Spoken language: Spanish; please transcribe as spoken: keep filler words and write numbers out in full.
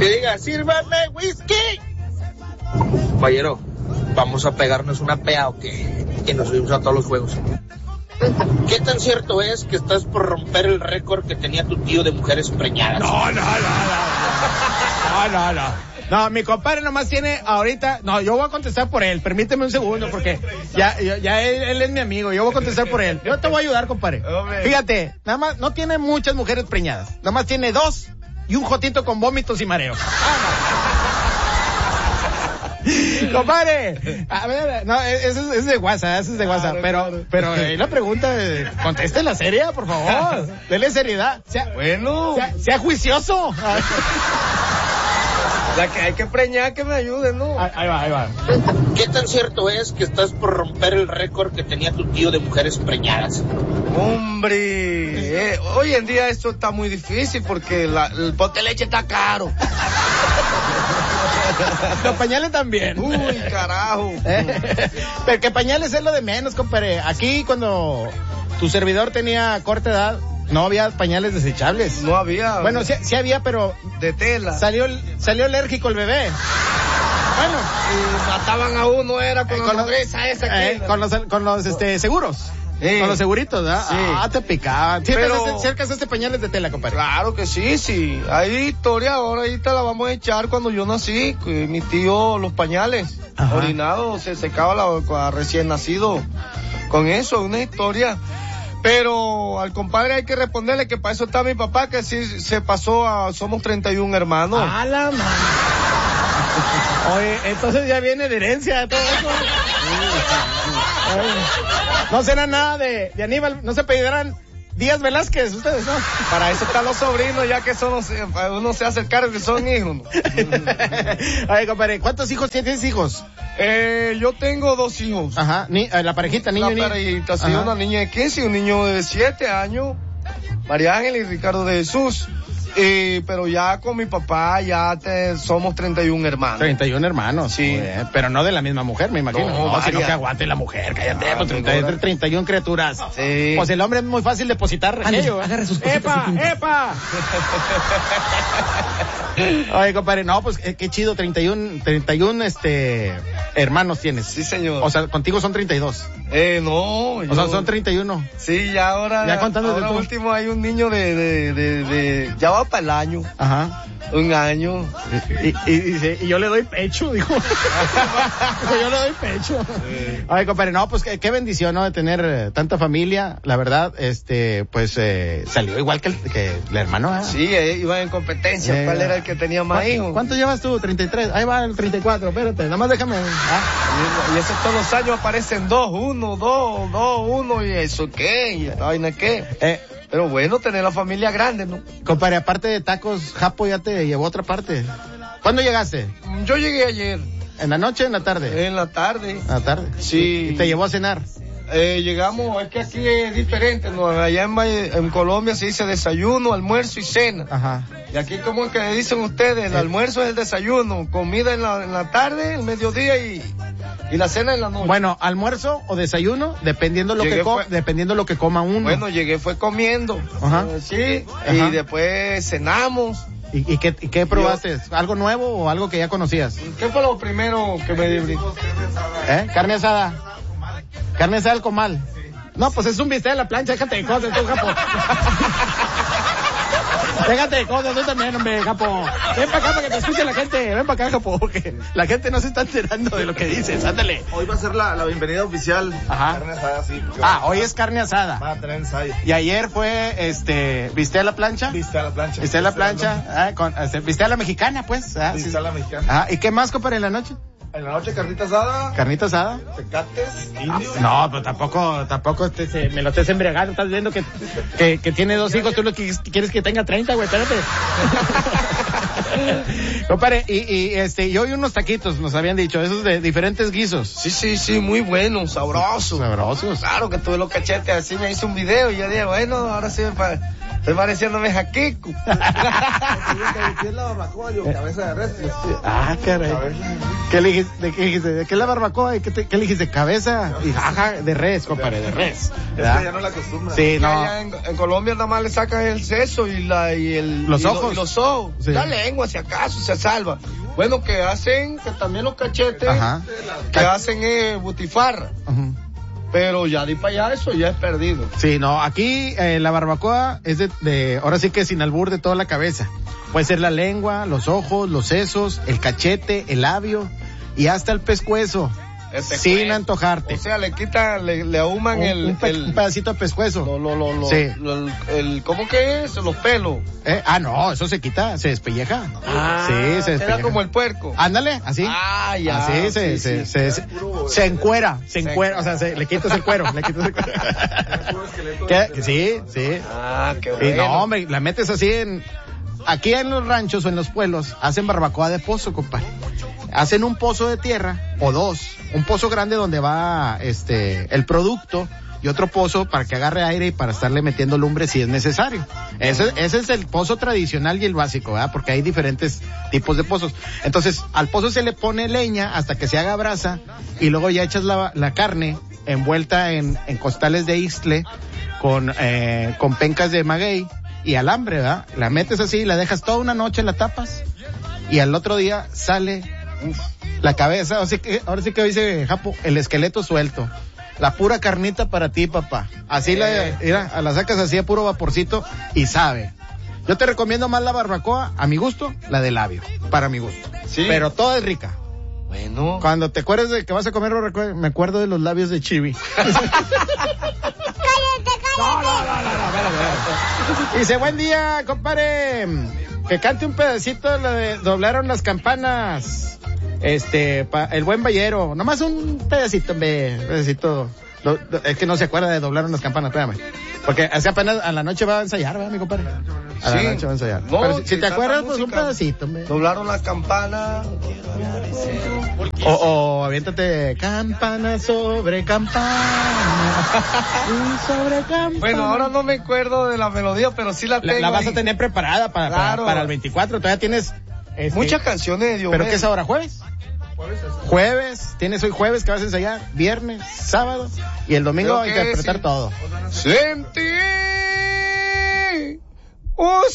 Que diga, sírvame whisky. Caballero, vamos a pegarnos una pea o qué, y nos subimos a todos los juegos. ¿Qué tan cierto es que estás por romper el récord que tenía tu tío de mujeres preñadas? No, no, no, no. No, no, no. No, mi compadre nomás tiene ahorita... No, yo voy a contestar por él. Permíteme un segundo porque ya, ya, ya él, él es mi amigo. Yo voy a contestar por él. Yo te voy a ayudar, compadre. Fíjate, nada más no tiene muchas mujeres preñadas. Nada más tiene dos y un jotito con vómitos y mareo. Compadre, a ver, no, eso es de WhatsApp, eso es de WhatsApp, pero, pero eh, la pregunta, eh, conteste la seria, por favor, dele seriedad, sea, bueno, sea, sea juicioso. O sea, que hay que preñar, que me ayuden, ¿no? Ahí, ahí va, ahí va. ¿Qué tan cierto es que estás por romper el récord que tenía tu tío de mujeres preñadas? Hombre, eh, hoy en día esto está muy difícil porque la, el pote de leche está caro. Los pañales también. Uy, carajo. Pero que pañales es lo de menos, compadre. Aquí cuando tu servidor tenía corta edad, no había pañales desechables. No había. Bueno, sí, sí había, pero de tela. Salió, salió alérgico el bebé. Bueno, y mataban a uno, era con, eh, con la nodriza esa que eh, con los, con los este, seguros. Sí. Con los seguritos, ¿verdad? Sí. Ah, te picaban. ¿Sí pero... cerca de este pañales de tela, compadre? Claro que sí, sí. Hay historia ahora, ahí te la vamos a echar cuando yo nací. Mi tío, los pañales, ajá, orinados, se secaba la, recién nacido. Con eso, una historia. Pero al compadre hay que responderle que para eso está mi papá, que sí se pasó a, somos treinta y un hermanos. ¡A la madre! Oye, entonces ya viene de herencia todo eso. No será nada de, de Aníbal, no se pedirán Díaz Velázquez, ustedes, ¿no? Para eso están los sobrinos, ya que son, uno se hace cargo que son hijos, ¿no? Ay, compadre, ¿cuántos hijos tienes? ¿Tienes hijos? Eh, yo tengo dos hijos. Ajá, Ni, la parejita, niño y niña. La parejita, sí, una niña de quince y un niño de siete años, María Ángel y Ricardo de Jesús. Eh, pero ya con mi papá ya te, somos treinta y un hermanos. treinta y un hermanos. Sí. Bien, pero no de la misma mujer, me imagino. No, no sino que aguante la mujer, cállate. Ah, pues treinta, treinta y una criaturas. Sí. Pues el hombre es muy fácil depositar. Aquello, agarre sus cositas. ¡Epa! ¡Epa! Oye, compadre, no, pues qué chido, treinta y uno, treinta y uno este, hermanos tienes. Sí, señor. O sea, contigo son treinta y dos. Eh, no. Yo... O sea, son treinta y uno. Sí, ya ahora. Ya contando ahora de último hay un niño de, de, de, de, ya va para el año. Ajá. Un año. Y, y, y, y yo le doy pecho, dijo. Yo le doy pecho. Sí. Ay, compadre, no, pues qué, qué bendición, ¿no? De tener eh, tanta familia. La verdad, este, pues, eh, salió igual que el, que el hermano, ¿eh? Sí, eh, iba en competencia. Eh, ¿Cuál era el que tenía más hijos? ¿Cuánto llevas tú? treinta y tres. Ahí va el treinta y cuatro, espérate, nada más déjame. Ah. Y, y eso todos los años aparecen dos, uno, dos, dos, uno, y eso qué, y esta vaina qué. Eh. Pero bueno, tener la familia grande, ¿no? Compadre, aparte de tacos, Japo ya te llevó a otra parte. ¿Cuándo llegaste? Yo llegué ayer. ¿En la noche o en la tarde? En la tarde. ¿En la tarde? Sí. ¿Y te llevó a cenar? Eh, llegamos, es que aquí es diferente, ¿no? Allá en, en Colombia se dice desayuno, almuerzo y cena. Ajá. Y aquí, ¿cómo es que dicen ustedes? El sí. Almuerzo es el desayuno, comida en la, en la tarde, el mediodía y, y la cena en la noche. Bueno, almuerzo o desayuno, dependiendo lo, que, fue, dependiendo lo que coma uno. Bueno, llegué fue comiendo. Ajá. Eh, sí, ajá. Y después cenamos. ¿Y, y, qué, y qué probaste? Yo, ¿algo nuevo o algo que ya conocías? ¿Qué fue lo primero que me di? ¿Eh? Carne asada. Carne asada al comal. No, pues es un bistec a la plancha, déjate de cosas, tú, Japo. Déjate de cosas, tú también, hombre, Japo. Ven para acá para que te escuche la gente. Ven para acá, Japo, porque la gente no se está enterando de lo que dices. Ándale. Hoy va a ser la, la bienvenida oficial. Ajá. Carne asada, sí. Ah, hoy es carne asada. Va a tener ensayo. Y ayer fue, este, bistec a la plancha. Bistec a la plancha. Bistec a la plancha. Ah, con, este, bistec a la mexicana, pues. Ah, bistec sí. a la mexicana. Ah, ¿y qué más, compadre, en la noche? En la noche carnita asada. ¿Carnita asada? Tecates, indios. No, pero tampoco, tampoco este, se, me lo estés embriagando. Estás viendo que, que, que tiene dos hijos. Tú lo que quieres que tenga treinta, güey. Espérate. Compadre, y, y este, y hoy unos taquitos nos habían dicho, esos de diferentes guisos. Sí, sí, sí, muy buenos, sabrosos. Sabrosos. Claro que tuve los cachetes así, me hice un video y ya dije, bueno, ahora sí, para Estoy pareciéndome Jaquico. ¿Qué es la barbacoa? Yo, cabeza de res. Ah, caray. ¿Qué elegiste? ¿De qué dijiste? ¿De qué es la barbacoa? ¿Y qué, te, qué elegiste? ¿Cabeza? Y, ajá, de res, compadre, de res. ¿Verdad? Es que ya no la acostumbran. Sí, no. Allá en, en Colombia nada más le sacas el seso y la y el los y ojos. Lo, y los ojos. Sí. La lengua, si acaso, se salva. Bueno, que hacen, que también los cachetes, Ajá. que hacen eh, butifarra. Uh-huh. Pero ya de para allá eso ya es perdido. Sí, no, aquí eh, la barbacoa es de, de, ahora sí que sin albur de toda la cabeza. Puede ser la lengua, los ojos, los sesos, el cachete, el labio y hasta el pescuezo. Este sin cuento. antojarte. O sea, le quitan, le, le ahuman un, el, un, pe- el un pedacito de pescuezo. Lo, lo, lo, lo, Sí. lo- el, el- ¿cómo que es? Los pelos. ¿Eh? Ah, no, eso se quita, se despelleja. sí, se Queda despelleja. como el puerco. Ándale, así. Ah, ya. Así se, Sí, se, sí. se, se, se encuera, se encuera, o sea, se, le quitas el cuero, le quitas el cuero. ¿Qué? Sí, sí. Ah, qué Y bueno. no, hombre, la metes así en... Aquí en los ranchos o en los pueblos hacen barbacoa de pozo, compadre. Hacen un pozo de tierra, o dos. Un pozo grande donde va este el producto y otro pozo para que agarre aire y para estarle metiendo lumbre si es necesario. Ese, ese es el pozo tradicional y el básico, ¿verdad? Porque hay diferentes tipos de pozos. Entonces, al pozo se le pone leña hasta que se haga brasa y luego ya echas la, la carne envuelta en, en costales de istle con, eh, con pencas de maguey y alambre, ¿verdad? La metes así, la dejas toda una noche, la tapas y al otro día sale uf, la cabeza, ahora sí que, ahora sí que dice Japo, el esqueleto suelto. La pura carnita para ti, papá. Así eh. la, mira, la sacas así a puro vaporcito y sabe. Yo te recomiendo más la barbacoa, a mi gusto, la de labio, para mi gusto. Sí. Pero toda es rica. Bueno. Cuando te acuerdes de que vas a comer, me acuerdo de los labios de Chibi. No, no, no, no, no, no. Dice, buen día, compadre. Que cante un pedacito la de Doblaron las Campanas. Este, pa, el buen Ballero. Nomás un pedacito, me, pedacito. Do, do, es que no se acuerda de Doblaron las Campanas, espérame. Porque hace apenas a la noche va a ensayar, ¿verdad, mi compadre? A sí. la noche va a ensayar. No, Pero si, si te acuerdas, pues música, un pedacito, me. Doblaron las campanas. O, o aviéntate campana sobre campana. sobre campana. Bueno, ahora no me acuerdo de la melodía, pero sí la tengo. La, la vas ahí. a tener preparada para, Claro. para, para el veinticuatro. Todavía tienes este, Muchas canciones de Diomedes. ¿Pero qué es ahora? ¿Jueves? Jueves. Tienes hoy jueves que vas a ensayar. Viernes, sábado. Y el domingo Creo a que interpretar sí. todo. Sentí. un